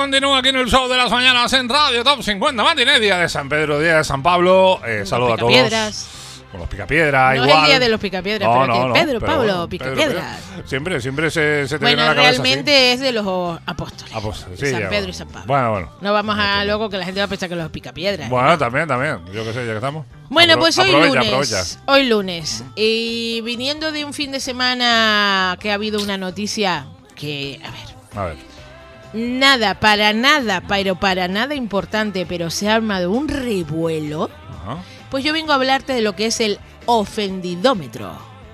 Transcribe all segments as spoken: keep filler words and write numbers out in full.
continúa aquí en el show de las mañanas en Radio Top cincuenta Matiné, día de San Pedro, día de San Pablo. Eh, saludo a todos. Con los picapiedras, no igual. No es el día de los picapiedras, no, pero no, que no, Pedro, pero Pablo, bueno, picapiedras. Pedro, siempre, siempre se, se te bueno, viene a la cabeza realmente así. es de los apóstoles. Apóstoles, sí, San ya, Pedro bueno. y San Pablo. Bueno, bueno. No vamos a no, luego que la gente va a pensar que los picapiedras. Bueno, ¿no? también, también. Yo qué sé, ya que estamos. Bueno, Apro pues hoy aprovecha, lunes. Aprovecha. Hoy lunes. Y viniendo de un fin de semana que ha habido una noticia que, a ver. A ver. Nada, para nada, pero para nada importante, pero se ha armado un revuelo. Ajá. Pues yo vengo a hablarte de lo que es el ofendidómetro.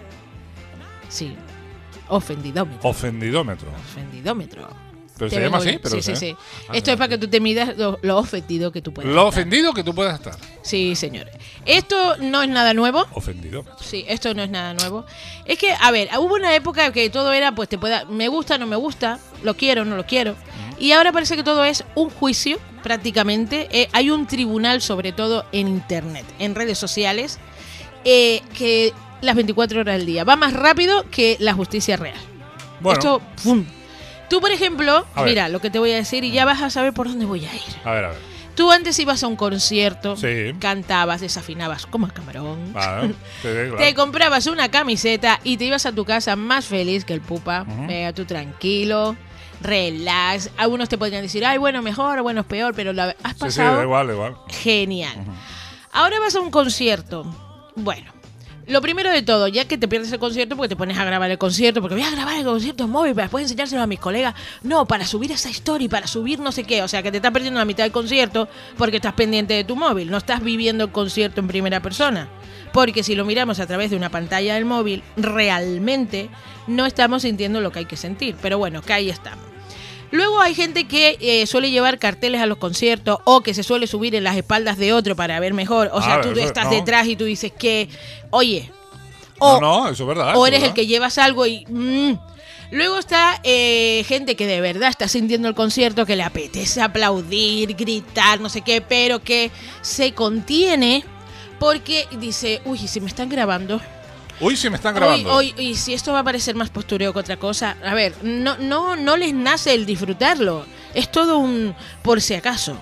Sí, ofendidómetro. Ofendidómetro. Ofendidómetro. Pero Te se llama vengo- así, pero sí, sí, sé. sí. Ah, Esto ya. es para que tú te midas lo, lo ofendido que tú puedes Lo estar. ofendido que tú puedas estar. Sí, señores. Esto no es nada nuevo. Ofendidómetro. Sí, esto no es nada nuevo. Es que, a ver, hubo una época que todo era, pues te pueda, me gusta, no me gusta, lo quiero, no lo quiero. Y ahora parece que todo es un juicio, prácticamente. Eh, hay un tribunal, sobre todo en internet, en redes sociales, eh, que las veinticuatro horas del día va más rápido que la justicia real. Bueno. Esto, ¡pum! Tú, por ejemplo, A ver. mira lo que te voy a decir y ya vas a saber por dónde voy a ir. A ver, a ver. Tú antes ibas a un concierto, Sí. cantabas, desafinabas como el camarón. Vale. Sí, sí, claro. Te comprabas una camiseta y te ibas a tu casa más feliz que el pupa. Ujú. Venga, tú tranquilo, relax. Algunos te podrían decir, ay, bueno, mejor, bueno, es peor, pero la has Sí, sí, pasado da igual, da igual. genial. Ahora vas a un concierto. Bueno, lo primero de todo, ya que te pierdes el concierto, porque te pones a grabar el concierto, porque voy a grabar el concierto en móvil para después enseñárselo a mis colegas. No, para subir esa story, para subir no sé qué. O sea, que te estás perdiendo la mitad del concierto porque estás pendiente de tu móvil. No estás viviendo el concierto en primera persona. Porque si lo miramos a través de una pantalla del móvil, realmente no estamos sintiendo lo que hay que sentir. Pero bueno, que ahí estamos. Luego hay gente que eh, suele llevar carteles a los conciertos o que se suele subir en las espaldas de otro para ver mejor. O sea, Ah, tú eso, estás no. detrás y tú dices que, oye, o, no, no, eso es verdad. o eso eres es el que llevas algo y... mm. Luego está eh, gente que de verdad está sintiendo el concierto, que le apetece aplaudir, gritar, no sé qué, pero que se contiene porque dice, uy, si me están grabando... Uy, si me están grabando. Hoy, hoy, y si esto va a parecer más postureo que otra cosa, a ver, no, no, no les nace el disfrutarlo. Es todo un por si acaso.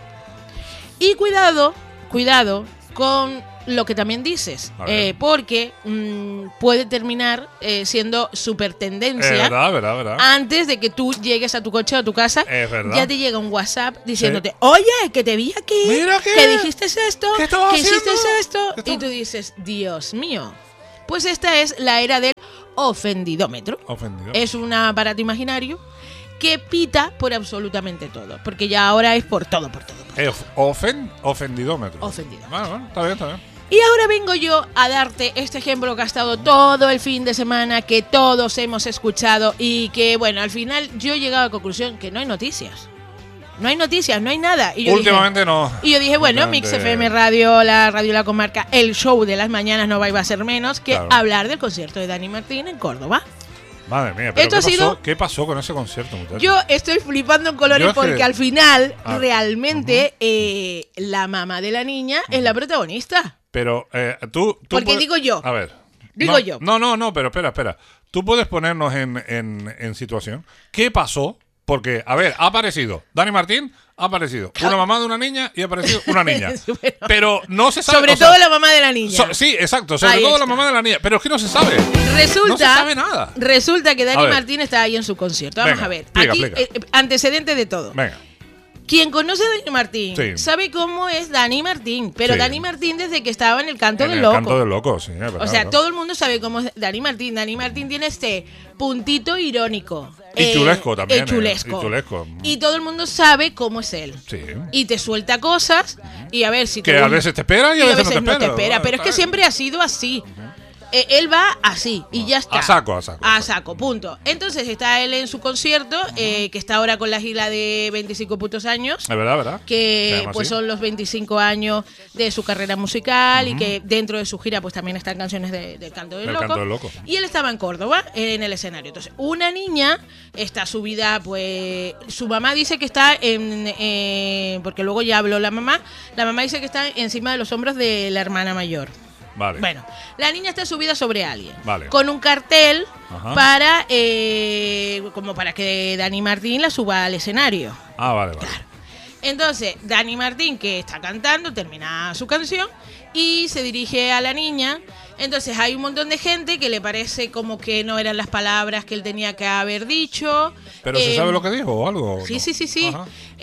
Y cuidado, cuidado con lo que también dices, A ver. eh, porque mmm, puede terminar eh, siendo super Es tendencia. verdad, verdad, verdad. Antes de que tú llegues a tu coche o a tu casa, Es verdad. ya te llega un WhatsApp diciéndote, oye, que te vi aquí, Mira que- que dijiste esto, ¿qué estabas que hiciste haciendo? esto, ¿Qué y estaba- tú dices, Dios mío. Pues esta es la era del ofendidómetro. Ofendido. Es un aparato imaginario que pita por absolutamente todo, porque ya ahora es por todo, por todo. Por Eh, ofen, ofendidómetro. Ofendido. Bueno, bueno, está bien, está bien. Y ahora vengo yo a darte este ejemplo que ha estado todo el fin de semana, que todos hemos escuchado y que, bueno, al final yo he llegado a la conclusión que no hay noticias. No hay noticias, no hay nada. Y yo Últimamente dije, no. Y yo dije, bueno, Últimamente- Mix F M Radio, la Radio La Comarca, el show de las mañanas no va a ser menos que Claro. hablar del concierto de Dani Martín en Córdoba. Madre mía, pero Esto ¿qué, ha sido- pasó, ¿qué pasó con ese concierto, muchachos? Yo estoy flipando en Yo colores es que- porque al final, Ah, realmente, eh, la mamá de la niña es la protagonista. Pero eh, tú, tú Porque puedes- digo yo. A ver. Digo no, yo. No, no, no, pero espera, espera. Tú puedes ponernos en, en, en situación. ¿Qué pasó? Porque, a ver, ha aparecido Dani Martín, ha aparecido una mamá de una niña y ha aparecido una niña. Bueno. Pero no se sabe. Sobre o sea, todo la mamá de la niña. so- sí, exacto. Sobre Ahí todo la está. mamá de la niña. Pero es que no se sabe. Resulta, No se sabe nada. resulta que A Dani ver. Martín está ahí en su concierto. Vamos Venga, a ver. explica, Aquí, explica. eh, antecedente de todo. Venga. Quien conoce a Dani Martín Sí. sabe cómo es Dani Martín. Pero Sí. Dani Martín desde que estaba en el canto En del el loco. canto del loco, sí. es verdad, O sea, verdad. todo el mundo sabe cómo es Dani Martín. Dani Martín tiene este puntito irónico. Y chulesco también, eh, chulesco. eh, y chulesco. Y todo el mundo sabe cómo es él. Sí. Y te suelta cosas y a ver si Que te a gusta- veces te espera y a veces no te espera. espera. Pero es que Está siempre ha sido así. Eh, él va así y ya está. A saco, a saco. A saco, punto. Entonces está él en su concierto, eh, que está ahora con la gira de veinticinco putos años. Es verdad, ¿verdad? Se Que llama pues así. son los veinticinco años de su carrera musical y que dentro de su gira pues también están canciones de- del Canto del Del Loco. Canto del Loco. Y él estaba en Córdoba, en el escenario. Entonces, una niña está subida, pues su mamá dice que está en... eh, porque luego ya habló la mamá. La mamá dice que está encima de los hombros de la hermana mayor. Vale. Bueno, la niña está subida sobre alguien. Vale. Con un cartel Ajá. para... eh, como para que Dani Martín la suba al escenario. Ah, vale, vale. Claro. Entonces, Dani Martín, que está cantando, termina su canción y se dirige a la niña. Entonces hay un montón de gente que le parece como que no eran las palabras que él tenía que haber dicho. ¿Pero eh, se sabe lo que dijo o algo? Sí, ¿no? sí, sí, sí. Ajá.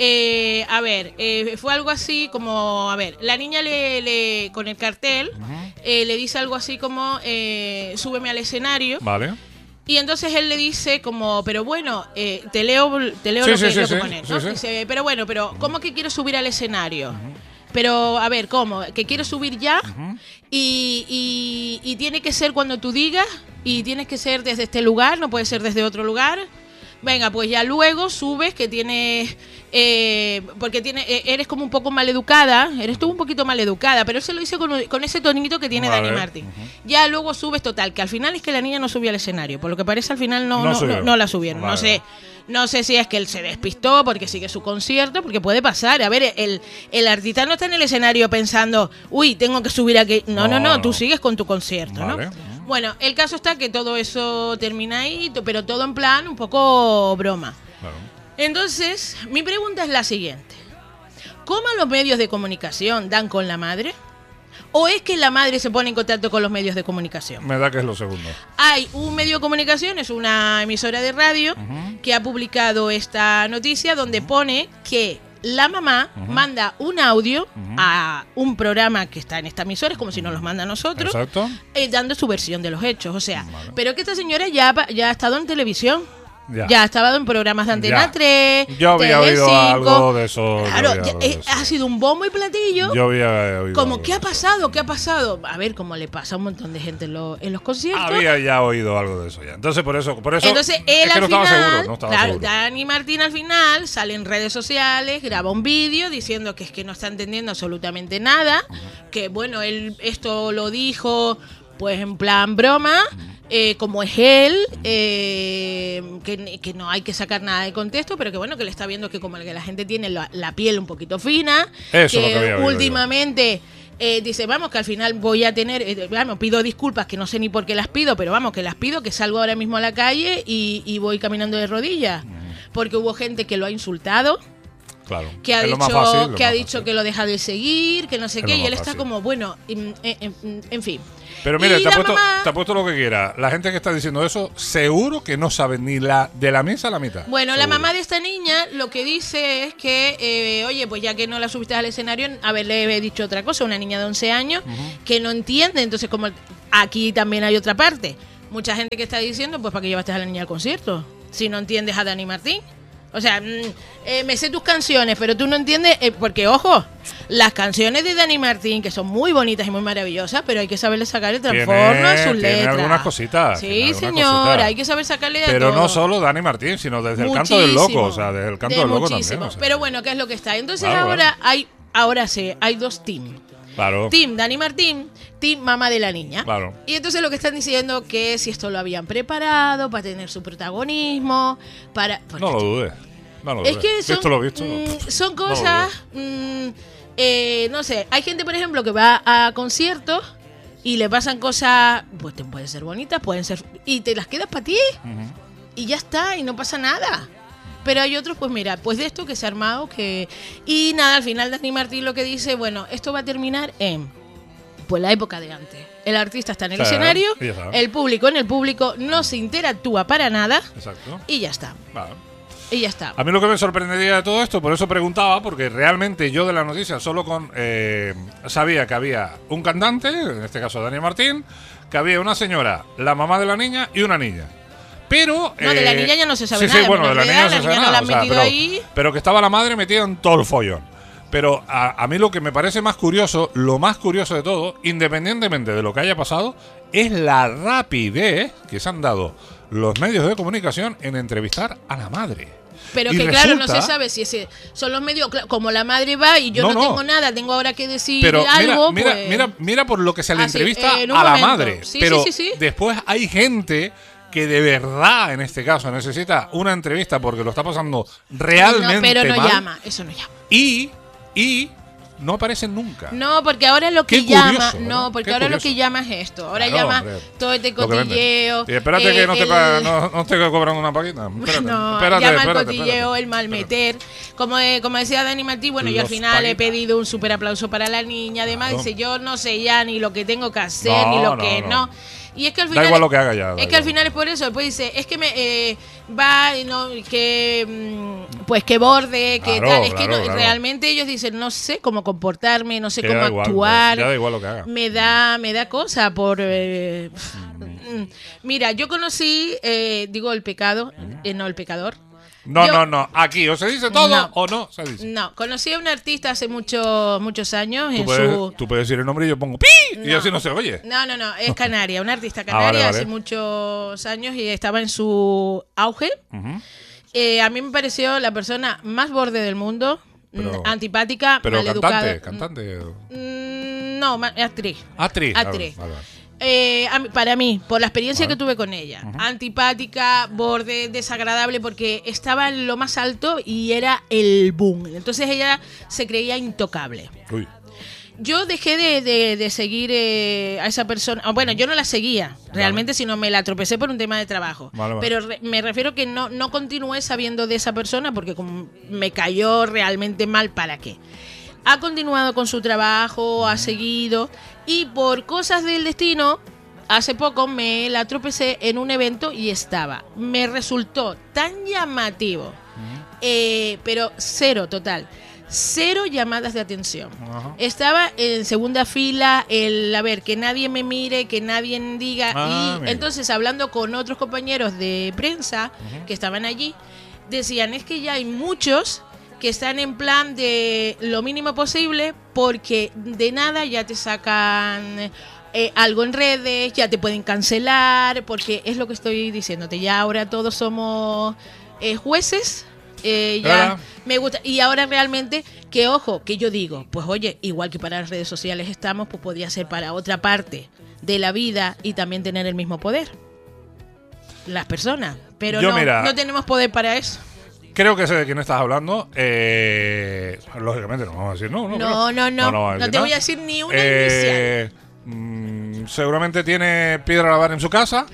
Eh, a ver, eh, fue algo así como, a ver, la niña le, le con el cartel Ujú. eh, le dice algo así como, eh, súbeme al escenario. Vale. Y entonces él le dice como, pero bueno, eh, te leo, te leo Sí, lo sí, que, sí, lo que sí, pone, sí, ¿no? sí. Dice, pero bueno, pero ¿cómo que quiero subir al escenario? Pero, a ver, ¿cómo? ¿Que quiero subir ya? Ujú. Y, y, y tiene que ser cuando tú digas, y tienes que ser desde este lugar, no puede ser desde otro lugar. Venga, pues ya luego subes que tienes... Eh, porque tiene, eh, eres como un poco maleducada, eres tú un poquito maleducada, pero él se lo dice con, con ese tonito que tiene Vale. Dani Martín. Ujú. Ya luego subes total, que al final es que la niña no subió al escenario, por lo que parece al final no, No no, subió. no, no la subieron. Vale, No sé, no sé si es que él se despistó porque sigue su concierto, porque puede pasar. A ver, el, el artista no está en el escenario pensando, uy, tengo que subir aquí. No, no, No, no, no. tú sigues con tu concierto, Vale. ¿no? Bueno, el caso está que todo eso termina ahí, to- pero todo en plan un poco broma. Claro. Entonces, mi pregunta es la siguiente. ¿Cómo los medios de comunicación dan con la madre? ¿O es que la madre se pone en contacto con los medios de comunicación? Me da que es lo segundo. Hay un medio de comunicación, es una emisora de radio, Ujú. que ha publicado esta noticia donde pone que la mamá Ujú. manda un audio Ujú. a un programa que está en esta emisora, es como si nos los manda a nosotros, Exacto. eh, dando su versión de los hechos. O sea, Vale. pero que esta señora ya, pa- ya ha estado en televisión. Ya. Ya ha estado en programas de Antena Ya. tres, Yo había oído Telecinco. algo de eso. yo Claro, había ya, algo de eh, eso. ha sido un bombo y platillo. Yo había oído Como, algo ¿qué de ha eso. pasado? ¿Qué ha pasado? A ver, como le pasa a un montón de gente en, lo- en los conciertos. Había ya oído algo de eso ya. Entonces, por eso, por eso Entonces, es él que al no estaba final, seguro. No estaba claro, seguro. Dani Martín al final sale en redes sociales, graba un vídeo diciendo que es que no está entendiendo absolutamente nada, que bueno, él esto lo dijo pues en plan broma, eh, como es él, eh, que, que no hay que sacar nada de contexto, pero que bueno, que le está viendo que como que la gente tiene la, la piel un poquito fina, Eso es lo que que había oído yo. últimamente... Eh, dice, vamos, que al final voy a tener, eh, vamos, pido disculpas, que no sé ni por qué las pido, pero vamos, que las pido, que salgo ahora mismo a la calle y, y voy caminando de rodillas. Porque hubo gente que lo ha insultado, Claro. que ha Es lo más dicho, fácil, lo que ha más dicho fácil. que lo deja de seguir, que no sé Es qué, lo y más él está fácil. como, bueno, en, en- en- en fin. Pero mire, Y te ha, la puesto, mamá- te ha puesto lo que quiera. La gente que está diciendo eso, seguro que no sabe ni la de la mesa a la mitad. Bueno, la Seguro. mamá de esta niña lo que dice es que, eh, oye, pues ya que no la subiste al escenario, haberle dicho otra cosa, una niña de once años que no entiende, entonces como aquí también hay otra parte. Mucha gente que está diciendo, pues ¿para qué llevaste a la niña al concierto? Si no entiendes a Dani Martín. O sea, mm, eh, me sé tus canciones, pero tú no entiendes, eh, porque ojo, las canciones de Dani Martín, que son muy bonitas y muy maravillosas, pero hay que saberle sacar el Tiene- transformo a sus tiene letras. algunas cositas, tiene Sí, algunas señor, cositas. hay que saber sacarle a Pero todo. no solo Dani Martín, sino desde el canto del loco. Muchísimo. O sea, desde el canto De del loco muchísimo. también. o sea. Pero bueno, ¿qué es lo que está? Entonces Claro, ahora claro. hay, ahora sí, hay dos teams. Claro. Team Dani Martín, Team mamá de la niña. Claro. Y entonces lo que están diciendo que si esto lo habían preparado para tener su protagonismo, para... No lo dudes. No lo Es dudes. que son, Visto lo visto. mm, son no lo cosas, mm, eh, no sé, hay gente, por ejemplo, que va a conciertos y le pasan cosas, pues te pueden ser bonitas, pueden ser... Y te las quedas para ti Ujú. y ya está, y no pasa nada. Pero hay otros, pues mira, pues de esto que se ha armado, que... Y nada, al final Dani Martín lo que dice, bueno, esto va a terminar en... Pues la época de antes. El artista está en el Sí, escenario, y ya está. el público en el público, no se interactúa para nada Exacto. y ya está. Vale. Y ya está. A mí lo que me sorprendería de todo esto, por eso preguntaba, porque realmente yo de la noticia solo con eh, sabía que había un cantante, en este caso Dani Martín, que había una señora, la mamá de la niña y una niña. Pero... No, de la eh, niña ya no se sabe sí, nada, Sí, bueno, de la menor de niña no edad, se la sabe niña no nada. la han o sea, metido pero, ahí. pero que estaba la madre metida en todo el follón. Pero a, a mí lo que me parece más curioso, lo más curioso de todo, independientemente de lo que haya pasado, es la rapidez que se han dado los medios de comunicación en entrevistar a la madre. Pero Y que claro, no resulta- se sabe si ese son los medios, cla- como la madre va y yo No, no, no. tengo nada, tengo ahora que decir Pero algo, mira, pues... mira, mira, mira por lo que se le Ah, sí, entrevista eh, en un a la momento. madre. Sí, pero sí, sí, sí. después hay gente que de verdad, en este caso, necesita una entrevista porque lo está pasando realmente No, pero no mal. llama, eso no llama. Y, y no aparecen nunca. No, porque ahora lo que Qué llama, curioso, no, ¿verdad? porque Qué ahora curioso. lo que llama es esto. Ahora Claro, llama hombre, todo este lo que vende. cotilleo. Y espérate eh, que no te, el- pa- no, no te cobrando una paquita. Espérate, no, espérate, llama espérate, el cotilleo, espérate. el mal meter. Como, eh, como decía Dani Martí, bueno, yo al Los final he paguitas. pedido un súper aplauso para la niña. Además, Claro. dice, yo no sé ya ni lo que tengo que hacer, No, ni lo no, que no. no. Y es que al Da final. igual lo que haga ya, da Es que igual. al final es por eso. Después dice, es que me eh, va, y no, que. mm, Pues que borde, que Claro, tal. Es que claro, no- claro. realmente ellos dicen, no sé cómo comportarme, no sé Que cómo da igual, actuar. ya da igual lo que haga. Me da, me da cosa por. eh, mm. Mira, yo conocí, eh, digo, el pecado, eh, no el pecador. No, Yo- no, no. Aquí o se dice todo No. o no se dice. No, conocí a un artista hace muchos muchos años Tú en puedes, su. tú puedes decir el nombre y yo pongo pi y No. así no se oye. No, no, no, es canaria, una artista Ah, canaria vale, vale. hace muchos años y estaba en su auge. Ujú. Eh, a mí me pareció la persona más borde del mundo, Pero- mm, antipática, Pero maleducada. cantante, cantante. Mm, No, ma- actriz. Actriz. Actriz. Vale, vale. Eh, a mí- para mí, por la experiencia Vale. que tuve con ella, antipática, borde, desagradable, porque estaba en lo más alto y era el boom. Entonces ella se creía intocable. Uy. Yo dejé de, de- de seguir eh, a esa persona. ah, Bueno, yo no la seguía realmente, sino me la tropecé por un tema de trabajo. Vale, vale. Pero re- me refiero que no, no continué sabiendo de esa persona porque como me cayó realmente mal, ¿para qué? Ha continuado con su trabajo, ha seguido y por cosas del destino, hace poco me la tropecé en un evento y estaba. Me resultó tan llamativo, eh, pero cero total. Cero llamadas de atención. Ajá. Estaba en segunda fila, el a ver, que nadie me mire, que nadie diga. Ah, y mira. entonces, hablando con otros compañeros de prensa que estaban allí, decían, es que ya hay muchos que están en plan de lo mínimo posible porque de nada ya te sacan eh, algo en redes, ya te pueden cancelar, porque es lo que estoy diciéndote, ya ahora todos somos eh, jueces. Eh, ya ¿Verdad? me gusta. Y ahora realmente, que ojo, que yo digo, pues oye, igual que para las redes sociales estamos, pues podría ser para otra parte de la vida y también tener el mismo poder. Las personas. Pero Yo, no, mira, no tenemos poder para eso. Creo que sé de quién estás hablando. Eh, lógicamente no vamos a decir no. No, No, no, no. vamos No, decir te nada. voy a decir ni una Eh, mm, seguramente tiene piedra a lavar en su casa.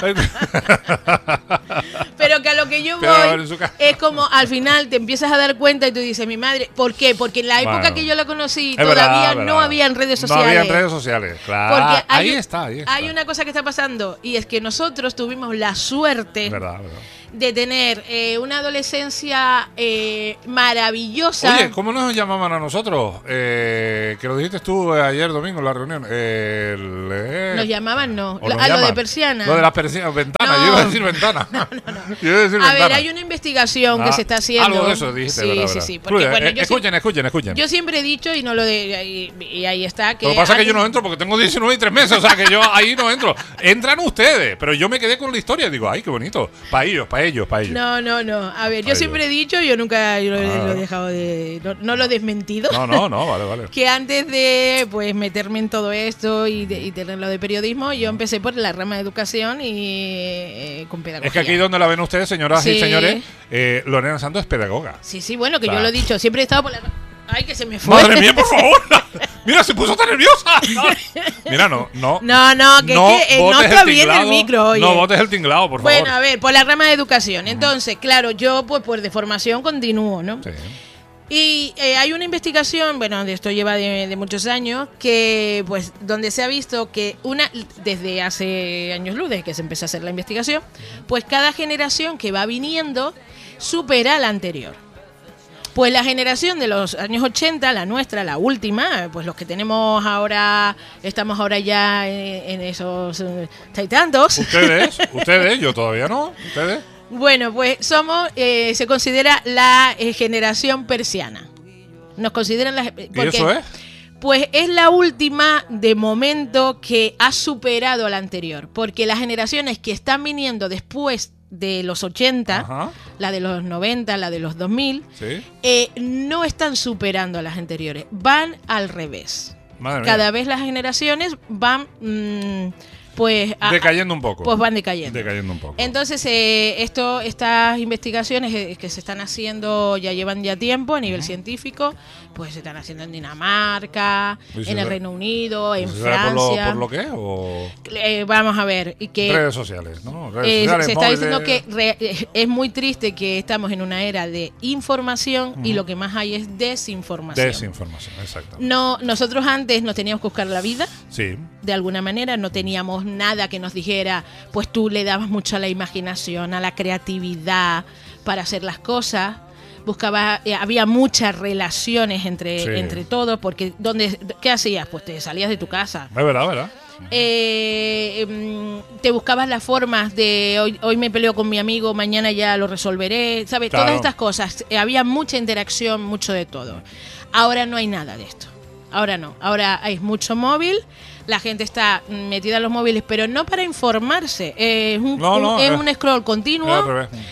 Pero que a lo que yo Pero voy en su ca- es como al final te empiezas a dar cuenta y tú dices, mi madre, ¿por qué? Porque en la época Bueno, que yo la conocí es todavía verdad, no verdad. había en redes No sociales. había en redes sociales, claro. Porque hay, ahí, un- está, ahí está. hay una cosa que está pasando y es que nosotros tuvimos la suerte Es verdad, verdad. de tener eh, una adolescencia eh, maravillosa. Oye, ¿cómo nos llamaban a nosotros? Eh, que lo dijiste tú eh, ayer domingo en la reunión. Eh, el, eh, Nos llamaban, no. ¿o Lo- nos a lo de llaman? persiana. Lo de las persianas, ventanas. No. Yo iba a decir ventana. Yo iba a decir A ventana. ver, hay una investigación que Ah, se está haciendo. Algo de eso dijiste, Sí, verdad, sí, verdad. sí. Porque, Fluye, bueno, eh, yo, escuchen, siempre, escuchen, escuchen. yo siempre he dicho y no lo de y, y ahí está. Que Lo que pasa es que yo antes- no entro porque tengo diecinueve y tres meses, o sea que yo ahí no entro. Entran ustedes, pero yo me quedé con la historia y digo, ay, qué bonito. Para ellos, para ellos, para ellos. No, no, no. A ver, yo Ay, siempre he dicho, yo nunca yo lo, Ah. lo he dejado de. No, no lo he desmentido. No, no, no, vale, vale. Que antes de pues meterme en todo esto y, de, y tener lo de periodismo, yo empecé por la rama de educación y eh, con pedagogía. Es que aquí donde la ven ustedes, señoras y Sí. señores, eh, Lorena Santos es pedagoga. Sí, sí, bueno, que O sea, yo lo he dicho, siempre he estado por la. Ay, que se me fue. ¡Madre mía, por favor! Mira, se puso tan nerviosa. No. Mira, no, no. No, no, que, es que, eh, no botes está bien el tinglado, micro, oye. No botes el tinglado, por Bueno, favor. a ver, por la rama de educación. Entonces, claro, yo pues, pues de formación continúo, ¿no? Sí. Y eh, hay una investigación, bueno, de esto lleva de, de muchos años, que pues donde se ha visto que una desde hace años luz, desde que se empezó a hacer la investigación, pues cada generación que va viniendo supera a la anterior. Pues la generación de los años ochenta, la nuestra, la última, pues los que tenemos ahora, estamos ahora ya en, en esos eh, tantos. Ustedes, ustedes, yo todavía no. Ustedes. Bueno, pues somos, eh, se considera la eh, generación persiana. Nos consideran la... ¿Y eso es? Pues es la última de momento que ha superado a la anterior, porque las generaciones que están viniendo después de los ochenta, Ajá. la de los noventa, la de los dos mil, Sí. eh, no están superando a las anteriores, van al revés. Madre mía. Cada vez las generaciones van mm, pues a, decayendo un poco. Pues van decayendo. Decayendo un poco. Entonces, eh, esto, estas investigaciones eh, que se están haciendo ya llevan ya tiempo a nivel uh-huh. científico, pues se están haciendo en Dinamarca, en el Reino Unido, en Francia. ¿Por lo, por lo qué? O... Eh, vamos a ver. Y que, redes sociales, ¿no? Redes eh, sociales, se está móviles. diciendo que re, es muy triste que estamos en una era de información uh-huh. y lo que más hay es desinformación. Desinformación, exacto. No, nosotros antes nos teníamos que buscar la vida. Sí. De alguna manera no teníamos nada que nos dijera, pues tú le dabas mucho a la imaginación, a la creatividad para hacer las cosas. Buscaba, eh, había muchas relaciones entre, sí. entre todos, porque ¿dónde, ¿qué hacías? Pues te salías de tu casa. Es verdad, verdad. Eh, eh, te buscabas las formas de hoy, hoy me peleo con mi amigo, mañana ya lo resolveré, ¿sabes? Claro. Todas estas cosas. Eh, había mucha interacción, mucho de todo. Ahora no hay nada de esto. Ahora no. Ahora hay mucho móvil. La gente está metida en los móviles, pero no para informarse. Eh, es un, no, no, un, es eh, un scroll continuo,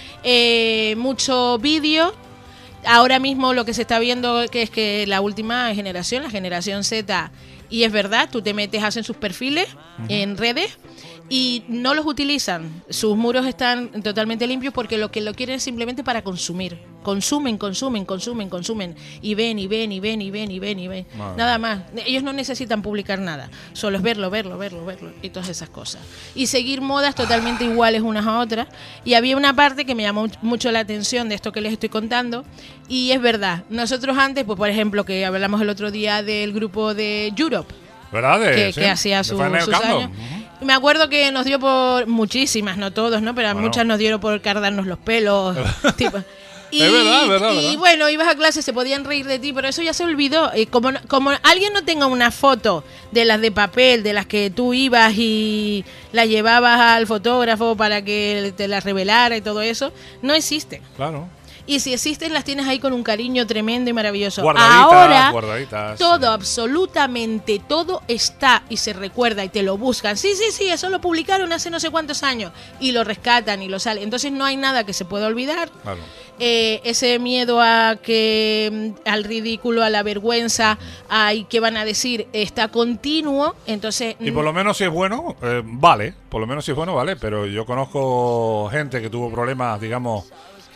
eh, mucho vídeo. Ahora mismo lo que se está viendo que es que la última generación, la generación Z, y es verdad, tú te metes, hacen sus perfiles uh-huh. en redes y no los utilizan. Sus muros están totalmente limpios porque lo que lo quieren es simplemente para consumir. Consumen, consumen, consumen, consumen. Y ven, y ven, y ven, y ven, y ven, y ven. Madre. Nada más. Ellos no necesitan publicar nada. Solo es verlo, verlo, verlo, verlo. Y todas esas cosas. Y seguir modas totalmente iguales unas a otras. Y había una parte que me llamó mucho la atención de esto que les estoy contando. Y es verdad. Nosotros antes, pues por ejemplo, que hablamos el otro día del grupo de Europe. ¿Verdad? De, que, sí. que hacía su, sus años. Uh-huh. Me acuerdo que nos dio por muchísimas, no todos, ¿no? Pero bueno. muchas nos dieron por cardarnos los pelos. tipo. Y, es verdad, es verdad, y verdad. bueno, ibas a clase, se podían reír de ti, pero eso ya se olvidó. Y como, como alguien no tenga una foto de las de papel, de las que tú ibas y la llevabas al fotógrafo para que te las revelara y todo eso, no existe. Claro. Y si existen, las tienes ahí con un cariño tremendo y maravilloso. Guardaditas, ahora, guardaditas, todo, sí. absolutamente todo está y se recuerda y te lo buscan. Sí, sí, sí, eso lo publicaron hace no sé cuántos años y lo rescatan y lo salen. Entonces no hay nada que se pueda olvidar. Claro. Eh, ese miedo a que al ridículo, a la vergüenza, a y qué van a decir, está continuo. Entonces y por lo menos si es bueno, eh, vale. Por lo menos si es bueno, vale. Pero yo conozco gente que tuvo problemas, digamos,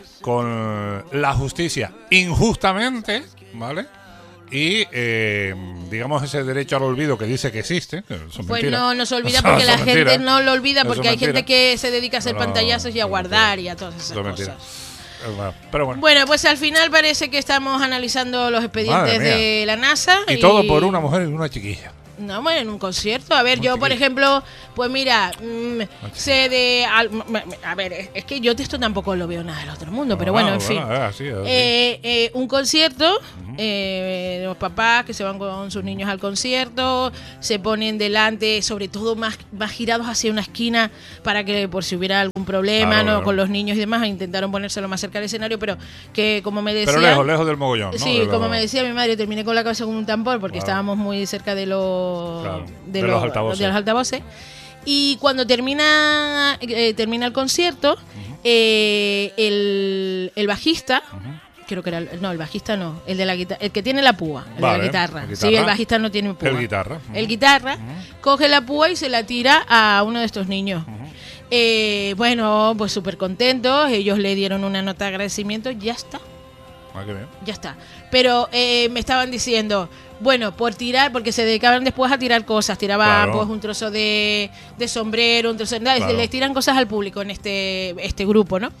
con la justicia injustamente, ¿vale? Y, eh, digamos, ese derecho al olvido que dice que existe. Que son pues mentiras. no, no se olvida porque la gente mentiras. no lo olvida porque Eso hay mentira. gente que se dedica a hacer no, pantallazos y a guardar y a todas esas cosas. Mentira. Pero bueno. Bueno, pues al final parece que estamos analizando los expedientes de la NASA. Y, y todo por una mujer y una chiquilla. No, bueno, en un concierto. A ver, Muy yo, chiquillo. por ejemplo, pues mira, mmm, sé de... Al, a ver, es, es que yo de esto tampoco lo veo nada del otro mundo, no, pero bueno, en bueno, fin. Es así, es así. Eh, eh, un concierto, uh-huh. eh, los papás que se van con sus niños al concierto, se ponen delante, sobre todo más, más girados hacia una esquina para que por si hubiera algún problema, claro, ¿no? claro. Con los niños y demás, intentaron ponérselo más cerca del escenario, pero que como me decía... Pero lejos, lejos del mogollón, ¿no? Sí, de como lo... me decía mi madre, terminé con la cabeza con un tambor porque claro. estábamos muy cerca de los... Claro. De, De, los, los altavoces. de los altavoces. Y cuando termina eh, termina el concierto, uh-huh. eh, el, el bajista, uh-huh. creo que era, el, no, el bajista no, el de la guitarra, el que tiene la púa, el vale, de la guitarra. la guitarra. Sí, el bajista no tiene púa. El guitarra. Uh-huh. El guitarra uh-huh. coge la púa y se la tira a uno de estos niños. Uh-huh. Eh, bueno, pues súper contentos, ellos le dieron una nota de agradecimiento, ya está. Ah, qué bien. Ya está. Pero eh, me estaban diciendo, bueno, por tirar, porque se dedicaban después a tirar cosas, tiraban claro. pues un trozo de, de sombrero, un trozo de... Claro. Les tiran cosas al público en este, este grupo, ¿no?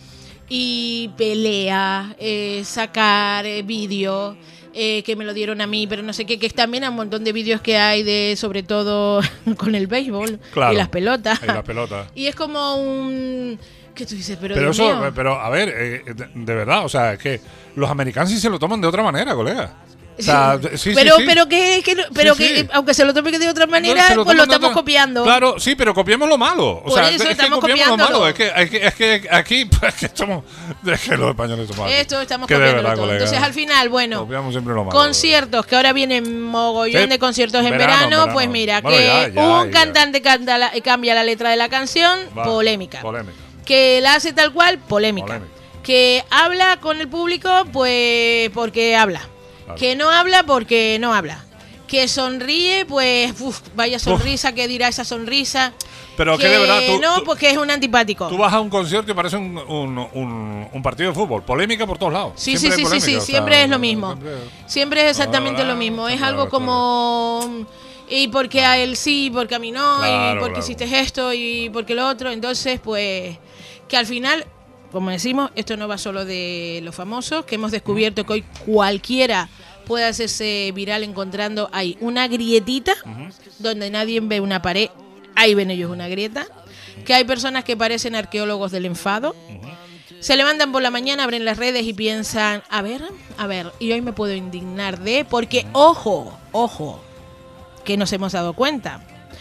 Y pelea, eh, sacar eh, vídeo, eh, que me lo dieron a mí, pero no sé qué, que también hay un montón de vídeos que hay de, sobre todo con el béisbol claro. y las pelotas. Y las pelotas. Y es como un... ¿Qué tú dices? Pero, pero Dios eso, mío. pero a ver, eh, de, de verdad, o sea, es que los americanos sí se lo toman de otra manera, colega. O sea, sí, pero, sí, sí. pero que, que pero sí, que sí. aunque se lo tomen de otra manera, no, pues lo estamos estamos copiando. Claro, sí, pero copiemos lo malo. O Por sea, eso es estamos que copiemos lo copiándolo. malo. Es que, es que, es que aquí pues, es que estamos, es que los españoles somos así. Esto estamos que copiando verdad, todo. colega. Entonces al final, bueno, copiamos siempre lo malo. conciertos, que ahora vienen mogollón Sí, de conciertos en verano, verano, verano. pues mira, Bueno, que ya, ya, un ya. cantante canta la- cambia la letra de la canción, Va, polémica. Polémica. Que la hace tal cual, polémica. Polémica. Que habla con el público, pues porque habla. Claro. Que no habla porque no habla. Que sonríe, pues uf, vaya sonrisa, que dirá esa sonrisa. Pero que, que de verdad tú, no, tú, porque es un antipático. Tú vas a un concierto y parece un, un, un, un partido de fútbol. Polémica por todos lados. Sí, siempre sí, sí, polémica, sí, sí, o sea, siempre es lo mismo. Siempre, siempre es exactamente ah, lo mismo. Es claro, algo como... Y porque a él sí, porque a mí no, claro, y porque claro. hiciste esto y porque lo otro. Entonces, pues, que al final, como decimos, esto no va solo de los famosos, que hemos descubierto que hoy cualquiera puede hacerse viral encontrando ahí una grietita uh-huh. donde nadie ve una pared, ahí ven ellos una grieta, que hay personas que parecen arqueólogos del enfado, uh-huh. se levantan por la mañana, abren las redes y piensan, a ver, a ver, y hoy me puedo indignar de, porque ojo, ojo, que nos hemos dado cuenta.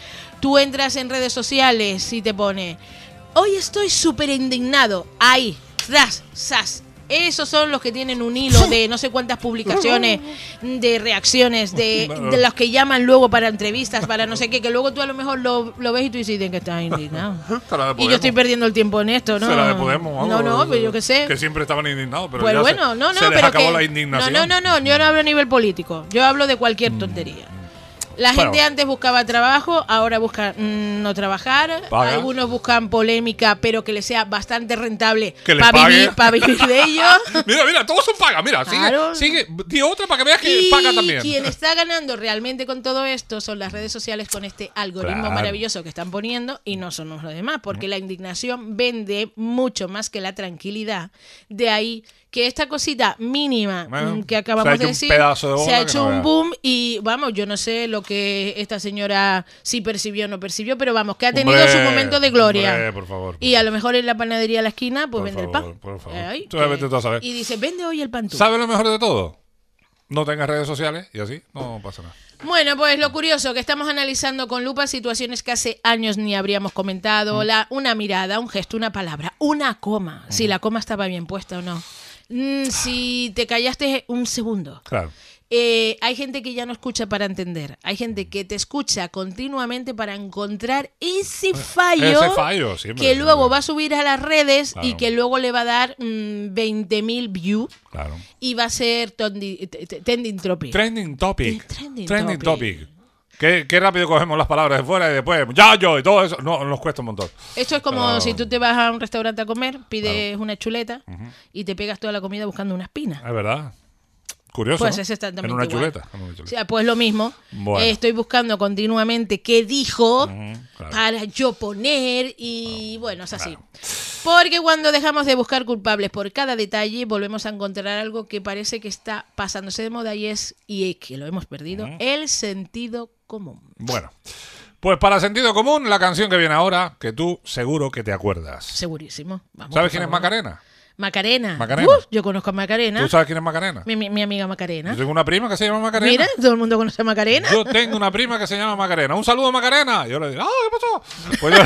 Tú entras en redes sociales y te pone, hoy estoy súper indignado, ahí, tras, sas. Esos son los que tienen un hilo de no sé cuántas publicaciones, de reacciones, de, de los que llaman luego para entrevistas, para no sé qué, que luego tú a lo mejor lo, lo ves y tú dices que estás indignado. Y yo estoy perdiendo el tiempo en esto, ¿no? Será de Podemos, no, no, pero yo qué sé. Que siempre estaban indignados, pero pues ya bueno, se, no, no, se les pero acabó que, la indignación. No, no, no, no, yo no hablo a nivel político, yo hablo de cualquier tontería. La gente bueno. antes buscaba trabajo, ahora busca mmm, no trabajar. ¿Pagas? Algunos buscan polémica, pero que les sea bastante rentable para vivir, pa vivir de ello. Mira, mira, todos son pagas. Mira, claro. sigue, sigue, di otra para que veas que y paga también. Quien está ganando realmente con todo esto son las redes sociales con este algoritmo claro. maravilloso que están poniendo y no somos los demás, porque mm. la indignación vende mucho más que la tranquilidad. De ahí que esta cosita mínima bueno, que acabamos de decir de se ha hecho no un vea. boom y vamos, yo no sé lo que esta señora sí percibió o no percibió, pero vamos, que ha tenido hombre, su momento de gloria. Hombre, por favor. Y a lo mejor en la panadería de la esquina pues por vende favor, el pan. Por favor. Ay, tú que, tú sabes. Y dice, vende hoy el pan tú. ¿Sabes lo mejor de todo? No tengas redes sociales y así no pasa nada. Bueno, pues lo curioso, que estamos analizando con lupa situaciones que hace años ni habríamos comentado, mm. la, una mirada, un gesto, una palabra, una coma, mm. si la coma estaba bien puesta o no. Mm, si te callaste un segundo. Claro. Eh, hay gente que ya no escucha para entender. Hay gente que te escucha continuamente para encontrar ese fallo, ese fallo siempre, que siempre. luego va a subir a las redes claro. y que luego le va a dar mmm, veinte mil views claro. y va a ser tondi, trending topic. Trending topic. Trending, trending topic. topic. Qué, qué rápido cogemos las palabras de fuera y después ya yo y todo eso. No, nos cuesta un montón. Esto es como Pero... si tú te vas a un restaurante a comer, pides claro. una chuleta uh-huh. y te pegas toda la comida buscando una espina. Es verdad. Curioso, pues ¿no? es exactamente en una igual. chuleta, en una chuleta. O sea, pues lo mismo. Bueno. Eh, estoy buscando continuamente qué dijo uh-huh, claro. para yo poner y claro. bueno, es así. Claro. Porque cuando dejamos de buscar culpables por cada detalle, volvemos a encontrar algo que parece que está pasándose de moda y es, y que lo hemos perdido, uh-huh. el sentido común. Bueno, pues para sentido común, la canción que viene ahora, que tú seguro que te acuerdas. Segurísimo. Vamos, ¿Sabes quién es Macarena? Macarena. Macarena. Uh, yo conozco a Macarena. ¿Tú sabes quién es Macarena? Mi, mi, mi amiga Macarena. Yo tengo una prima que se llama Macarena. Mira, todo el mundo conoce a Macarena. Yo tengo una prima que se llama Macarena. Un saludo, Macarena. Yo le digo, ah, ¿qué pasó? Pues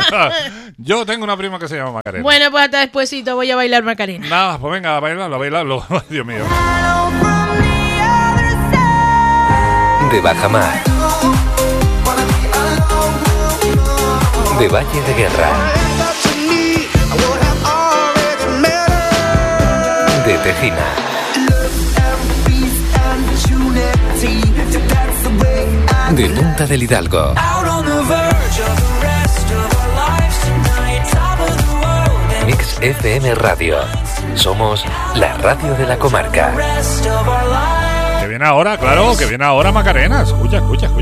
yo, yo tengo una prima que se llama Macarena. Bueno, pues hasta despuésito voy a bailar Macarena. Nada, pues venga, a bailarlo, a bailarlo. Dios mío. De Bajamar. De Valle de Guerra. De Tejina. De Punta del Hidalgo. Mix F M Radio. Somos la radio de la comarca. Que viene ahora, claro, que viene ahora Macarena. Escucha, escucha, escucha.